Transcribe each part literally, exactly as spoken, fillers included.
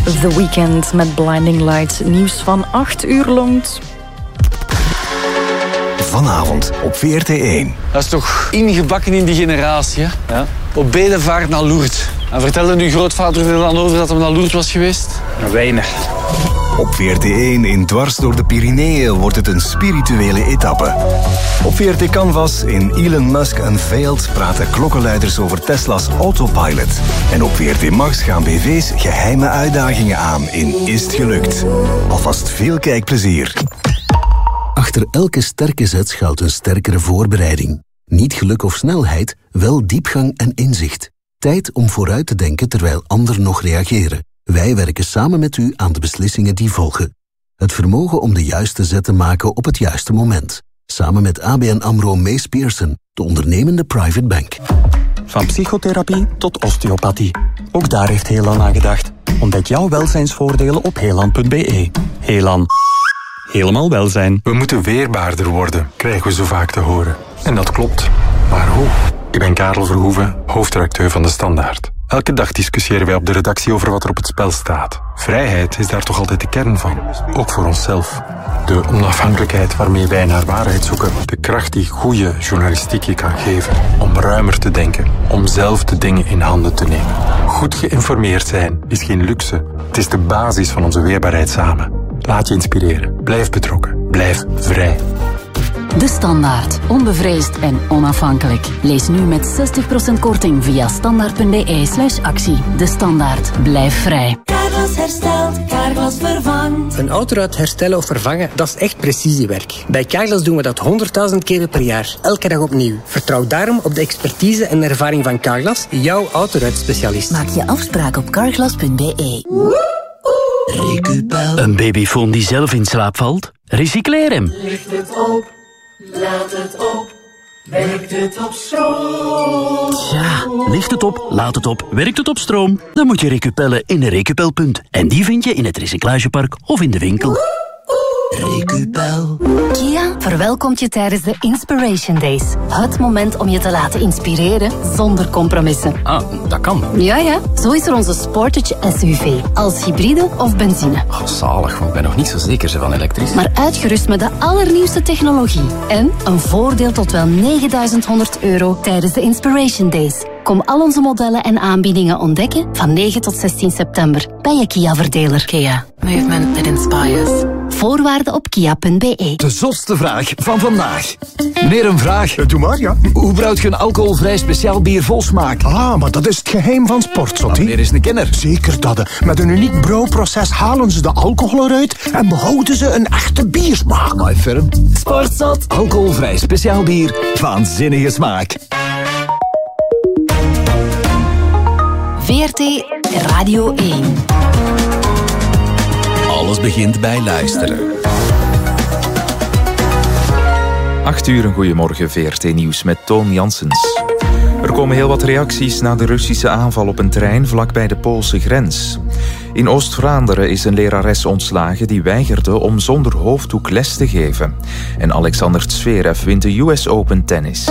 The Weeknd met Blinding Lights. Nieuws van acht uur longt. Vanavond op V R T één. Dat is toch ingebakken in die generatie, hè? Ja. Op bedevaart naar Lourdes. En vertelde uw grootvader er dan over dat hij naar Lourdes was geweest? Weinig. Op V R T één in Dwars door de Pyreneeën wordt het een spirituele etappe. Op V R T Canvas in Elon Musk Unveiled praten klokkenluiders over Tesla's Autopilot. En op V R T Max gaan B V's geheime uitdagingen aan in Is het gelukt? Alvast veel kijkplezier. Achter elke sterke zet schuilt een sterkere voorbereiding. Niet geluk of snelheid, wel diepgang en inzicht. Tijd om vooruit te denken terwijl anderen nog reageren. Wij werken samen met u aan de beslissingen die volgen. Het vermogen om de juiste zet te maken op het juiste moment. Samen met A B N AMRO Mees Pierson, de ondernemende private bank. Van psychotherapie tot osteopathie. Ook daar heeft Helan aan gedacht. Ontdek jouw welzijnsvoordelen op helan punt b e. Helan. Helemaal welzijn. We moeten weerbaarder worden, krijgen we zo vaak te horen. En dat klopt. Maar hoe? Ik ben Karel Verhoeven, hoofdredacteur van De Standaard. Elke dag discussiëren wij op de redactie over wat er op het spel staat. Vrijheid is daar toch altijd de kern van. Ook voor onszelf. De onafhankelijkheid waarmee wij naar waarheid zoeken. De kracht die goede journalistiek je kan geven. Om ruimer te denken. Om zelf de dingen in handen te nemen. Goed geïnformeerd zijn is geen luxe. Het is de basis van onze weerbaarheid samen. Laat je inspireren. Blijf betrokken. Blijf vrij. De Standaard. Onbevreesd en onafhankelijk. Lees nu met zestig procent korting via standaard punt b e slash actie. De Standaard. Blijf vrij. Carglass herstelt, Carglass vervangt. Een autoruit herstellen of vervangen, dat is echt precisiewerk. Bij Carglass doen we dat honderdduizend keren per jaar. Elke dag opnieuw. Vertrouw daarom op de expertise en ervaring van Carglass, jouw autoruitspecialist. Maak je afspraak op carglass punt b e. Recupel. Een babyfoon die zelf in slaap valt? Recycleer hem. Licht het op, laat het op, werkt het op stroom. Ja, licht het op, laat het op, werkt het op stroom? Dan moet je Recupellen in een Recupelpunt. En die vind je in het recyclagepark of in de winkel. Recupel. Kia verwelkomt je tijdens de Inspiration Days. Het moment om je te laten inspireren zonder compromissen. Ah, dat kan. Ja, ja. Zo is er onze Sportage S U V. Als hybride of benzine. Oh, zalig, want ik ben nog niet zo zeker van elektrisch. Maar uitgerust met de allernieuwste technologie. En een voordeel tot wel negenduizend honderd euro tijdens de Inspiration Days. Kom al onze modellen en aanbiedingen ontdekken van negen tot zestien september bij je Kia-verdeler. Kia. Movement that inspires. Voorwaarden op kia punt b e. De zotste vraag van vandaag. Meneer, een vraag. Doe maar, ja. Hoe brouwt je een alcoholvrij speciaal bier vol smaak? Ah, maar dat is het geheim van Sportzot, hè? Meneer is een kenner. Zeker dat. Met een uniek brouwproces halen ze de alcohol eruit en behouden ze een echte biersmaak. My firm. Sportzot. Alcoholvrij speciaal bier. Waanzinnige smaak. V R T Radio één. Alles begint bij luisteren. Acht uur, een goeiemorgen, V R T Nieuws met Toon Janssens. Er komen heel wat reacties na de Russische aanval op een trein vlakbij de Poolse grens. In Oost-Vlaanderen is een lerares ontslagen die weigerde om zonder hoofddoek les te geven. En Alexander Zverev wint de U S Open tennis.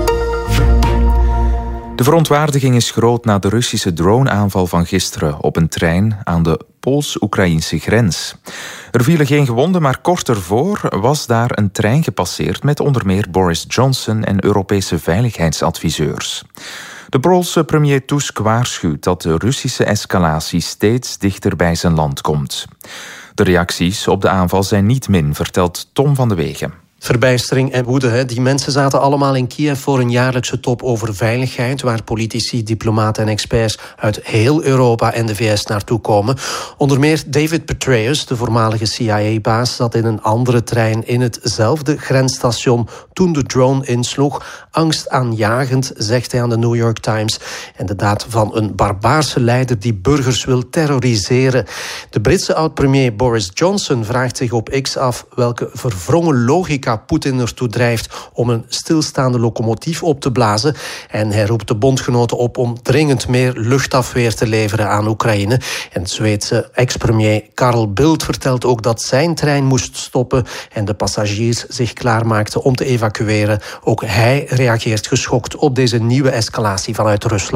De verontwaardiging is groot na de Russische droneaanval van gisteren op een trein aan de Pools-Oekraïnse grens. Er vielen geen gewonden, maar kort ervoor was daar een trein gepasseerd met onder meer Boris Johnson en Europese veiligheidsadviseurs. De Poolse premier Tusk waarschuwt dat de Russische escalatie steeds dichter bij zijn land komt. De reacties op de aanval zijn niet min, vertelt Tom van de Wegen. Verbijstering en woede. Hè. Die mensen zaten allemaal in Kiev voor een jaarlijkse top over veiligheid, waar politici, diplomaten en experts uit heel Europa en de V S naartoe komen. Onder meer David Petraeus, de voormalige C I A-baas, zat in een andere trein in hetzelfde grensstation toen de drone insloeg. Angstaanjagend, zegt hij aan de New York Times. En de daad van een barbaarse leider die burgers wil terroriseren. De Britse oud-premier Boris Johnson vraagt zich op X af welke verwrongen logica Poetin ertoe drijft om een stilstaande locomotief op te blazen. En hij roept de bondgenoten op om dringend meer luchtafweer te leveren aan Oekraïne. En de Zweedse ex-premier Carl Bildt vertelt ook dat zijn trein moest stoppen en de passagiers zich klaarmaakten om te evacueren. Ook hij reageert geschokt op deze nieuwe escalatie vanuit Rusland.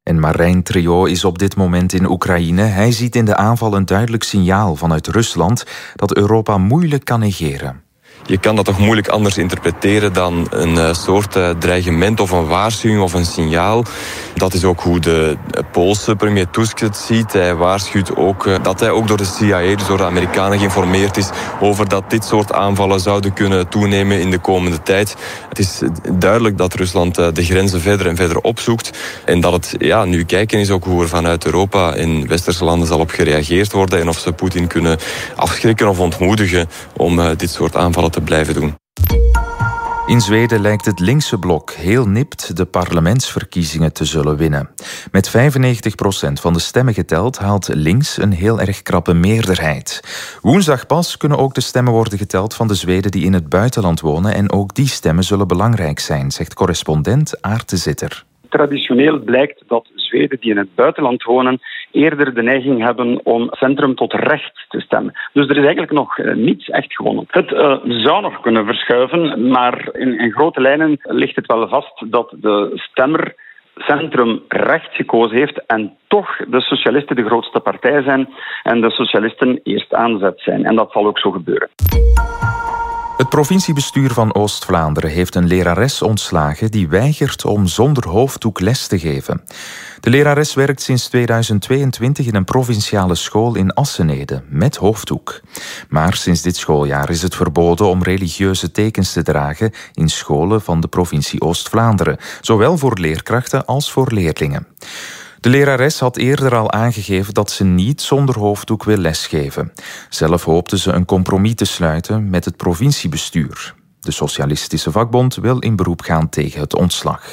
En Marijn Trio is op dit moment in Oekraïne. Hij ziet in de aanval een duidelijk signaal vanuit Rusland dat Europa moeilijk kan negeren. Je kan dat toch moeilijk anders interpreteren dan een uh, soort uh, dreigement of een waarschuwing of een signaal. Dat is ook hoe de Poolse premier Tusk het ziet. Hij waarschuwt ook uh, dat hij ook door de C I A, dus door de Amerikanen, geïnformeerd is over dat dit soort aanvallen zouden kunnen toenemen in de komende tijd. Het is duidelijk dat Rusland uh, de grenzen verder en verder opzoekt. En dat het ja, nu kijken is ook hoe er vanuit Europa en westerse landen zal op gereageerd worden en of ze Poetin kunnen afschrikken of ontmoedigen om uh, dit soort aanvallen te blijven doen. In Zweden lijkt het linkse blok heel nipt de parlementsverkiezingen te zullen winnen. Met vijfennegentig procent van de stemmen geteld haalt links een heel erg krappe meerderheid. Woensdag pas kunnen ook de stemmen worden geteld van de Zweden die in het buitenland wonen en ook die stemmen zullen belangrijk zijn, zegt correspondent Aart de Zitter. Traditioneel blijkt dat Zweden die in het buitenland wonen eerder de neiging hebben om centrum tot rechts te stemmen. Dus er is eigenlijk nog uh, niets echt gewonnen. Het uh, zou nog kunnen verschuiven, maar in, in grote lijnen ligt het wel vast dat de stemmer centrum rechts gekozen heeft en toch de socialisten de grootste partij zijn en de socialisten eerst aanzet zijn. En dat zal ook zo gebeuren. Het provinciebestuur van Oost-Vlaanderen heeft een lerares ontslagen die weigert om zonder hoofddoek les te geven. De lerares werkt sinds tweeduizend tweeëntwintig in een provinciale school in Assenede met hoofddoek. Maar sinds dit schooljaar is het verboden om religieuze tekens te dragen in scholen van de provincie Oost-Vlaanderen, zowel voor leerkrachten als voor leerlingen. De lerares had eerder al aangegeven dat ze niet zonder hoofddoek wil lesgeven. Zelf hoopte ze een compromis te sluiten met het provinciebestuur. De Socialistische Vakbond wil in beroep gaan tegen het ontslag.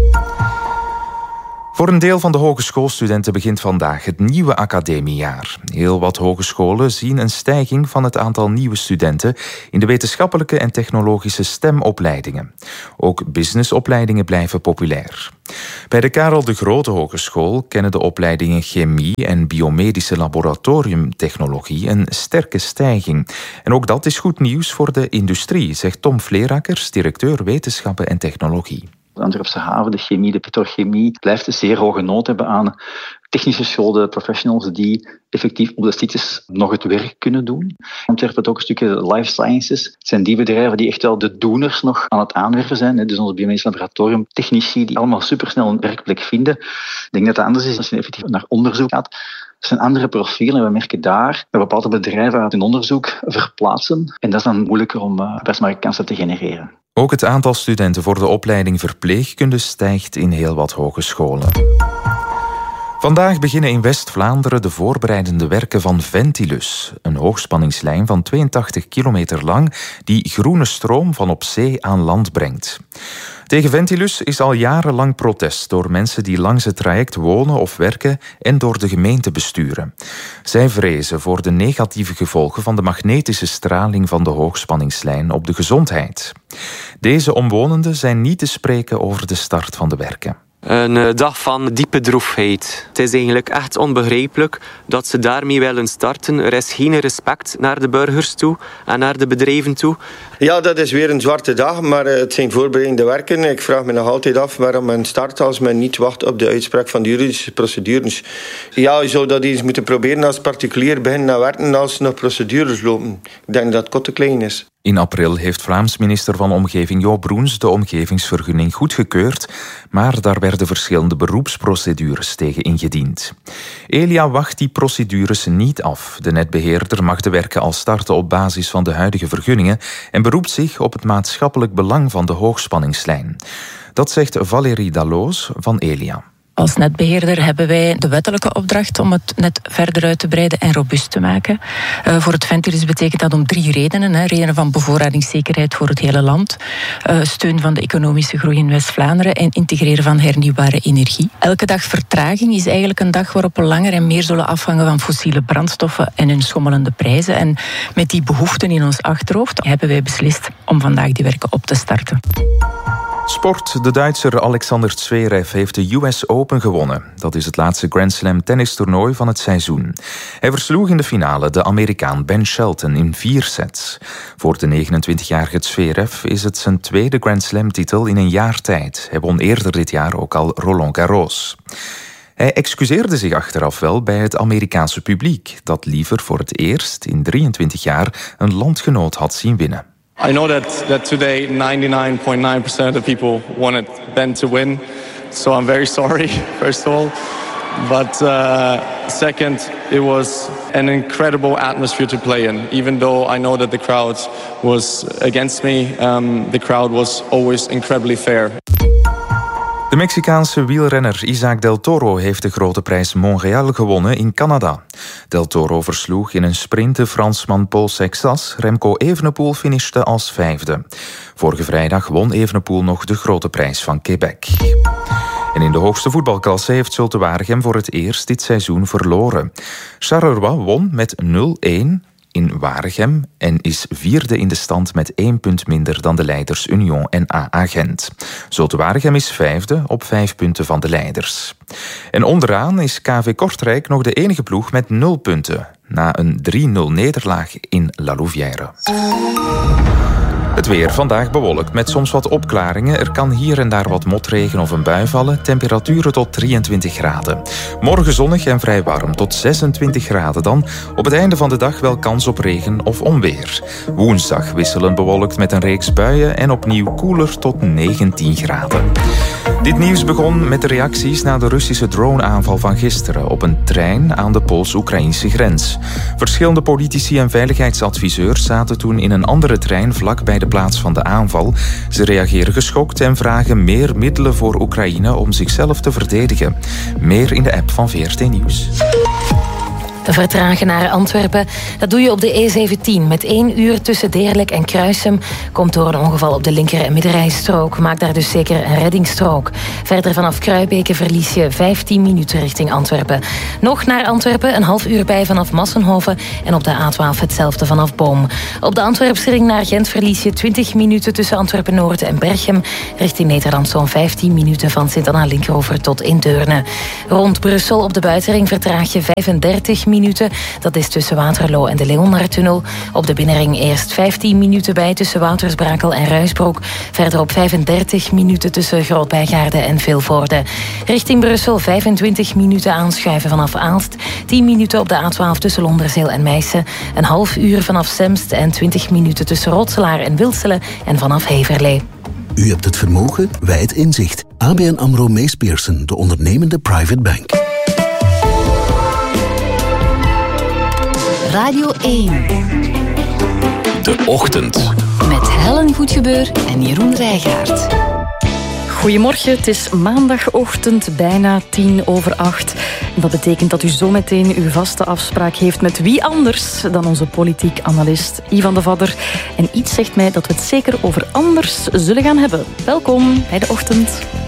Voor een deel van de hogeschoolstudenten begint vandaag het nieuwe academiejaar. Heel wat hogescholen zien een stijging van het aantal nieuwe studenten in de wetenschappelijke en technologische STEM-opleidingen. Ook businessopleidingen blijven populair. Bij de Karel de Grote Hogeschool kennen de opleidingen chemie en biomedische laboratoriumtechnologie een sterke stijging. En ook dat is goed nieuws voor de industrie, zegt Tom Vleerakkers, directeur wetenschappen en technologie. De Antwerpse haven, de chemie, de petrochemie blijft een zeer hoge nood hebben aan technische scholen, professionals die effectief op de sites nog het werk kunnen doen. Antwerpen heeft ook een stukje life sciences. Het zijn die bedrijven die echt wel de doeners nog aan het aanwerven zijn. Dus onze biomedisch laboratorium, technici die allemaal supersnel een werkplek vinden. Ik denk dat het anders is als je effectief naar onderzoek gaat. Er zijn andere profielen en we merken daar dat bepaalde bedrijven uit hun onderzoek verplaatsen. En dat is dan moeilijker om arbeidsmarktkansen te genereren. Ook het aantal studenten voor de opleiding verpleegkunde stijgt in heel wat hogescholen. Vandaag beginnen in West-Vlaanderen de voorbereidende werken van Ventilus, een hoogspanningslijn van tweeëntachtig kilometer lang die groene stroom van op zee aan land brengt. Tegen Ventilus is al jarenlang protest door mensen die langs het traject wonen of werken en door de gemeente besturen. Zij vrezen voor de negatieve gevolgen van de magnetische straling van de hoogspanningslijn op de gezondheid. Deze omwonenden zijn niet te spreken over de start van de werken. Een dag van diepe droefheid. Het is eigenlijk echt onbegrijpelijk dat ze daarmee willen starten. Er is geen respect naar de burgers toe en naar de bedrijven toe. Ja, dat is weer een zwarte dag, maar het zijn voorbereidende werken. Ik vraag me nog altijd af waarom men start als men niet wacht op de uitspraak van de juridische procedures. Ja, je zou dat eens moeten proberen als particulier beginnen naar werken als nog procedures lopen. Ik denk dat het kot te klein is. In april heeft Vlaams minister van Omgeving Jo Broens de omgevingsvergunning goedgekeurd, maar daar werden verschillende beroepsprocedures tegen ingediend. Elia wacht die procedures niet af. De netbeheerder mag de werken al starten op basis van de huidige vergunningen en beroept zich op het maatschappelijk belang van de hoogspanningslijn. Dat zegt Valérie Dalloz van Elia. Als netbeheerder hebben wij de wettelijke opdracht om het net verder uit te breiden en robuust te maken. Uh, voor het Ventilus betekent dat om drie redenen. Hè. Redenen van bevoorradingszekerheid voor het hele land, uh, steun van de economische groei in West-Vlaanderen en integreren van hernieuwbare energie. Elke dag vertraging is eigenlijk een dag waarop we langer en meer zullen afhangen van fossiele brandstoffen en hun schommelende prijzen. En met die behoeften in ons achterhoofd hebben wij beslist om vandaag die werken op te starten. Sport. De Duitser Alexander Zverev heeft de U S Open gewonnen. Dat is het laatste Grand Slam tennistoernooi van het seizoen. Hij versloeg in de finale de Amerikaan Ben Shelton in vier sets. Voor de negenentwintigjarige Zverev is het zijn tweede Grand Slam titel in een jaar tijd. Hij won eerder dit jaar ook al Roland Garros. Hij excuseerde zich achteraf wel bij het Amerikaanse publiek, dat liever voor het eerst in drieëntwintig jaar een landgenoot had zien winnen. I know that, that today ninety-nine point nine percent of the people wanted Ben to win. So I'm very sorry, first of all. But uh, second, it was an incredible atmosphere to play in. Even though I know that the crowd was against me, um, the crowd was always incredibly fair. De Mexicaanse wielrenner Isaac Del Toro heeft de grote prijs Montréal gewonnen in Canada. Del Toro versloeg in een sprint de Fransman Paul Sexas. Remco Evenepoel finishte als vijfde. Vorige vrijdag won Evenepoel nog de grote prijs van Quebec. En in de hoogste voetbalklasse heeft Zulte Waregem voor het eerst dit seizoen verloren. Charleroi won met nul-een in Waregem en is vierde in de stand met één punt minder dan de leiders Union en A A Gent. Zulte Waregem is vijfde op vijf punten van de leiders. En onderaan is K V Kortrijk nog de enige ploeg met nul punten, na een drie-nul nederlaag in La Louvière. Het weer vandaag bewolkt met soms wat opklaringen. Er kan hier en daar wat motregen of een bui vallen. Temperaturen tot drieëntwintig graden. Morgen zonnig en vrij warm tot zesentwintig graden dan. Op het einde van de dag wel kans op regen of onweer. Woensdag wisselend bewolkt met een reeks buien en opnieuw koeler tot negentien graden. Dit nieuws begon met de reacties na de Russische droneaanval van gisteren op een trein aan de Pools-Oekraïnse grens. Verschillende politici en veiligheidsadviseurs zaten toen in een andere trein vlak bij de plaats van de aanval. Ze reageren geschokt en vragen meer middelen voor Oekraïne om zichzelf te verdedigen. Meer in de app van V R T Nieuws. Vertragen naar Antwerpen, dat doe je op de E zeventien. Met één uur tussen Deerlijk en Kruisem. Komt door een ongeval op de linker- en middenrijstrook. Maak daar dus zeker een reddingsstrook. Verder vanaf Kruibeke verlies je vijftien minuten richting Antwerpen. Nog naar Antwerpen, een half uur bij vanaf Massenhoven. En op de A twaalf hetzelfde vanaf Boom. Op de Antwerpse ring naar Gent verlies je twintig minuten tussen Antwerpen-Noord en Berchem. Richting Nederland zo'n vijftien minuten van Sint-Anna-Linkeroever tot in Deurne. Rond Brussel op de buitenring vertraag je vijfendertig minuten. minuten. Dat is tussen Waterloo en de Leonardtunnel. Op de binnenring eerst vijftien minuten bij tussen Woutersbrakel en Ruisbroek. Verderop vijfendertig minuten tussen Groot-Bijgaarde en Vilvoorde. Richting Brussel vijfentwintig minuten aanschuiven vanaf Aalst. tien minuten op de A twaalf tussen Londerzeel en Meissen. Een half uur vanaf Semst en twintig minuten tussen Rotselaar en Wilselen en vanaf Heverlee. U hebt het vermogen, wij het inzicht. A B N AMRO Mees Pierson, de ondernemende private bank. Radio één. De Ochtend. Met Helen Goedgebeur en Jeroen Rijgaard. Goedemorgen, het is maandagochtend, bijna tien over acht. Dat betekent dat u zometeen uw vaste afspraak heeft met wie anders dan onze politiek analist Ivan de Vadder. En iets zegt mij dat we het zeker over anders zullen gaan hebben. Welkom bij De Ochtend.